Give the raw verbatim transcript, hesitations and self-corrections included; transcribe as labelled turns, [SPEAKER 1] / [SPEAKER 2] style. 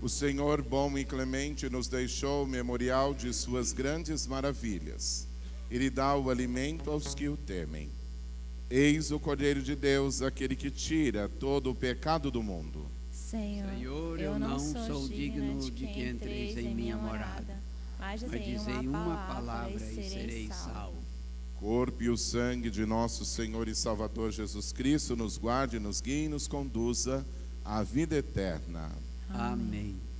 [SPEAKER 1] O Senhor, bom e clemente, nos deixou o memorial de suas grandes maravilhas. Ele dá o alimento aos que o temem. Eis o Cordeiro de Deus, aquele que tira todo o pecado do mundo.
[SPEAKER 2] Senhor,
[SPEAKER 3] Senhor, eu não sou digno de que entreis em minha morada, mas dizei uma palavra e serei salvo.
[SPEAKER 1] Corpo e o sangue de nosso Senhor e Salvador Jesus Cristo nos guarde, nos guie e nos conduza à vida eterna.
[SPEAKER 3] Amém.